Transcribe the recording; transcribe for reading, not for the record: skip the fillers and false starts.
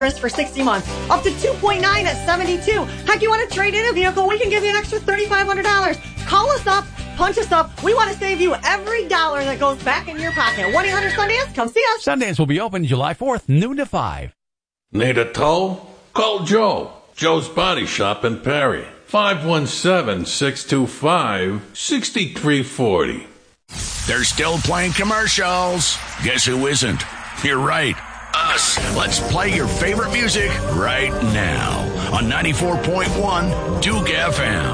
for 60 months, up to 2.9 at 72. Heck, you want to trade in a vehicle? We can give you an extra $3,500. Call us up, punch us up. We want to save you every dollar that goes back in your pocket. 1-800-SUNDANCE. Come see us. Sundance will be open July 4th, noon to 5. Need a tow? Call Joe. Joe's Body Shop in Perry. 517-625-6340. They're still playing commercials. Guess who isn't? You're right. Us. Let's play your favorite music right now on 94.1 Duke FM.